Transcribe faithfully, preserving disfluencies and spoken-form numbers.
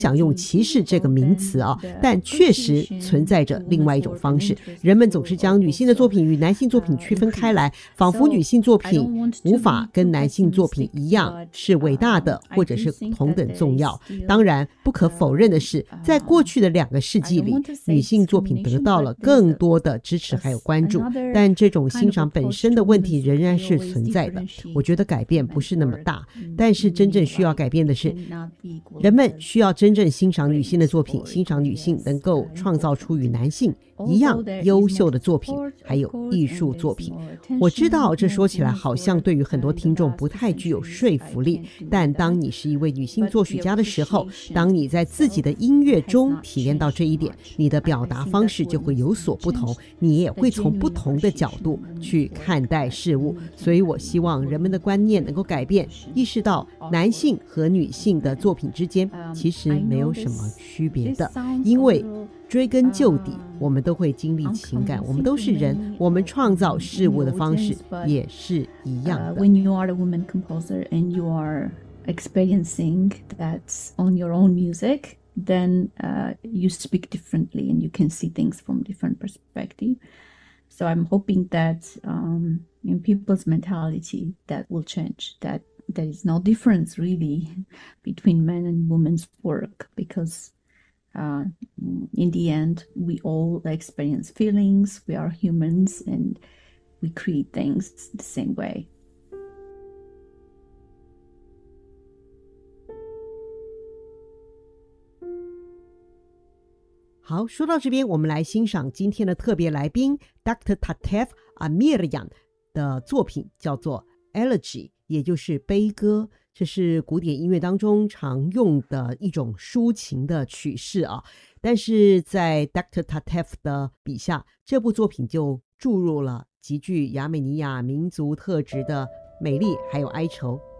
想用歧视这个名词啊，但确实存在着另外一种方式。人们总是将女性的作品与男性作品区分开来，仿佛女性作品无法跟男性作品一样是伟大的或者是同等重要。当然不可否认的是，在过去的两个世纪里，女性作品得到了更多的支持还有关注，但这种欣赏本身的问题仍然是存在的。我觉得改变不是那么大，但是真正需要改变的是，人们需要真正欣赏女性的作品，欣赏女性能够创造出与男性一样优秀的作品还有艺术作品。我知道这说起来好像对于很多听众不太具有说服力，但当你是一位女性作曲家的时候，当你在自己的音乐中体验到这一点，你的表达方式就会有所不同，你也会从不同的角度去看待事物。所以我希望人们的观念能够改变，意识到男性和女性的作品之间其实没有什么区别的，因为追根究底，我们都会经历情感，我们都是人，我们创造事物的方式也是一样的。 uh, When you are a woman composer and you are experiencing that on your own music, then uh, you speak differently and you can see things from different perspective. So I'm hoping that um, in people's mentality that will change, that there is no difference really between men and women's work, because uh, in the end we all experience feelings, we are humans, and we create things the same way. 好，说到这边，我们来欣赏今天的特别来宾 Doctor Tatev Amiryan 的作品，叫做 Elegy， 也就是悲歌。这是古典音乐当中常用的一种抒情的曲式啊，但是在 Doctor Tatev 的笔下，这部作品就注入了极具亚美尼亚民族特质的美丽还有哀愁。